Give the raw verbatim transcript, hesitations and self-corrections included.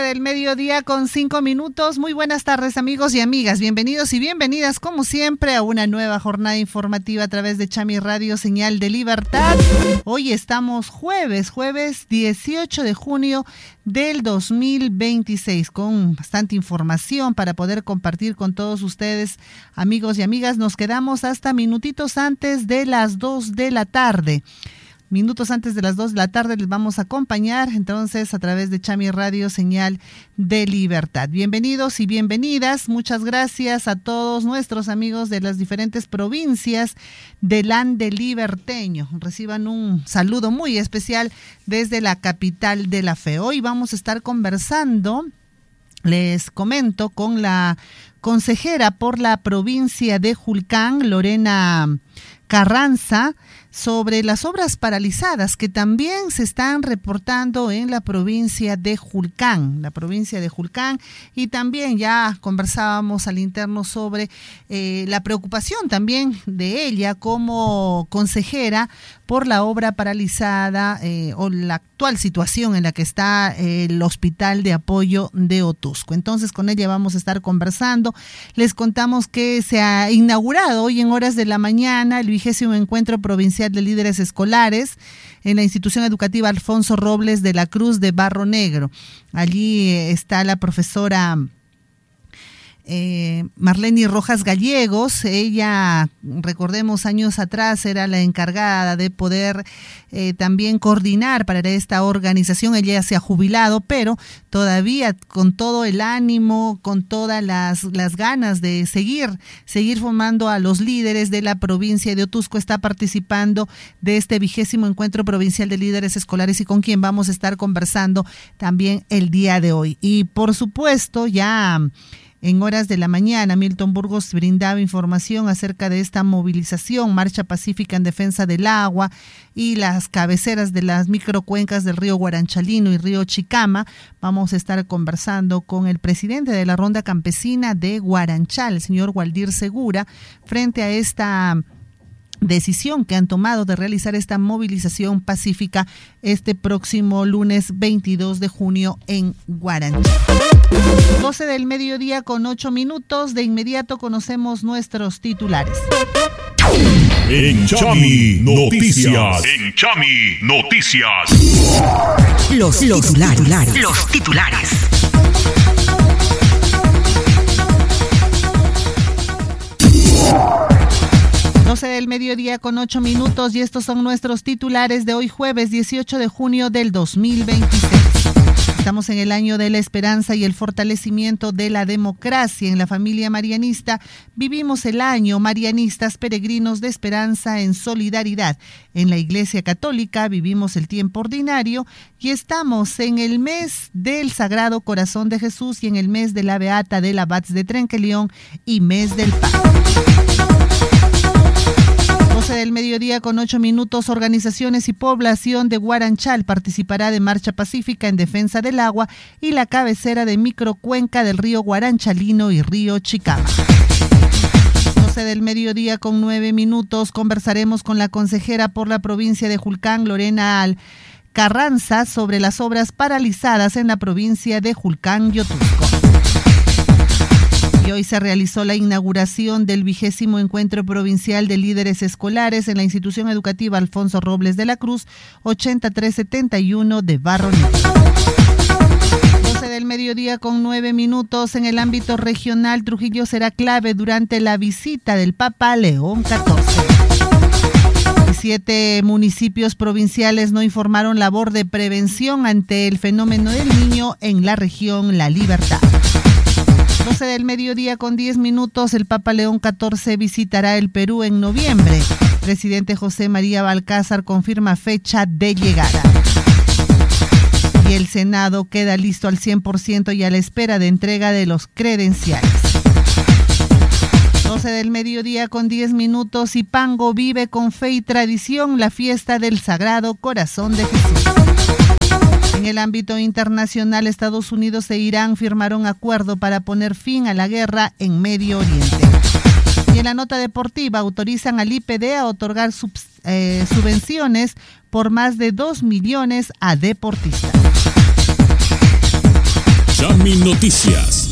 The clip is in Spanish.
del mediodía con cinco minutos. Muy buenas tardes, amigos y amigas. Bienvenidos y bienvenidas, como siempre, a una nueva jornada informativa a través de Chami Radio, señal de libertad. Hoy estamos jueves, jueves dieciocho de junio del dos mil veintiséis, con bastante información para poder compartir con todos ustedes, amigos y amigas. Nos quedamos hasta minutitos antes de las dos de la tarde. Minutos antes de las dos de la tarde les vamos a acompañar entonces a través de Chami Radio, señal de libertad. Bienvenidos y bienvenidas. Muchas gracias a todos nuestros amigos de las diferentes provincias del Ande liberteño. Reciban un saludo muy especial desde la capital de la fe. Hoy vamos a estar conversando, les comento, con la consejera por la provincia de Julcán, Lorena Carranza, sobre las obras paralizadas que también se están reportando en la provincia de Julcán, la provincia de Julcán, y también ya conversábamos al interno sobre eh, la preocupación también de ella como consejera por la obra paralizada eh, o la actual situación en la que está eh, el Hospital de Apoyo de Otusco. Entonces con ella vamos a estar conversando. Les contamos que se ha inaugurado hoy en horas de la mañana el vigésimo encuentro provincial de líderes escolares en la institución educativa Alfonso Robles de la Cruz de Barro Negro. Allí está la profesora Eh, Marlene Rojas Gallegos. Ella, recordemos, años atrás era la encargada de poder eh, también coordinar para esta organización. Ella ya se ha jubilado, pero todavía con todo el ánimo, con todas las, las ganas de seguir, seguir formando a los líderes de la provincia de Otusco, está participando de este vigésimo encuentro provincial de líderes escolares y con quien vamos a estar conversando también el día de hoy. Y por supuesto, ya en horas de la mañana, Milton Burgos brindaba información acerca de esta movilización, marcha pacífica en defensa del agua y las cabeceras de las microcuencas del río Guaranchalino y río Chicama. Vamos a estar conversando con el presidente de la Ronda Campesina de Guaranchal, el señor Waldir Segura, frente a esta decisión que han tomado de realizar esta movilización pacífica este próximo lunes veintidós de junio en Guaranchal. doce del mediodía con ocho minutos. De inmediato conocemos nuestros titulares. En Chami Noticias. En Chami Noticias. Los, los titulares. Los titulares. doce del mediodía con ocho minutos y estos son nuestros titulares de hoy jueves dieciocho de junio del dos mil veintiséis. Estamos en el año de la esperanza y el fortalecimiento de la democracia. En la familia marianista vivimos el año Marianistas Peregrinos de Esperanza en Solidaridad. En la Iglesia Católica vivimos el tiempo ordinario y estamos en el mes del Sagrado Corazón de Jesús y en el mes de la Beata de la Abats de Trenqueleón y mes del Papa. doce del mediodía con ocho minutos. Organizaciones y población de Guaranchal participará de marcha pacífica en defensa del agua y la cabecera de microcuenca del río Guaranchalino y río Chicama. doce del mediodía con nueve minutos. Conversaremos con la consejera por la provincia de Julcán, Lorena Carranza, sobre las obras paralizadas en la provincia de Julcán y Otusco. Y hoy se realizó la inauguración del vigésimo encuentro provincial de líderes escolares en la institución educativa Alfonso Robles de la Cruz, ochenta y tres setenta y uno de Barro Negro. doce del mediodía con nueve minutos. En el ámbito regional, Trujillo será clave durante la visita del Papa León catorce. Siete municipios provinciales no informaron labor de prevención ante el fenómeno del Niño en la región La Libertad. doce del mediodía con diez minutos. El Papa León catorce visitará el Perú en noviembre. Presidente José María Balcázar confirma fecha de llegada. Y el Senado queda listo al cien por ciento y a la espera de entrega de los credenciales. doce del mediodía con diez minutos. Ipango vive con fe y tradición la fiesta del Sagrado Corazón de Jesús. En el ámbito internacional, Estados Unidos e Irán firmaron acuerdo para poner fin a la guerra en Medio Oriente. Y en la nota deportiva, autorizan al I P D a otorgar subs, eh, subvenciones por más de dos millones a deportistas. Chami Noticias.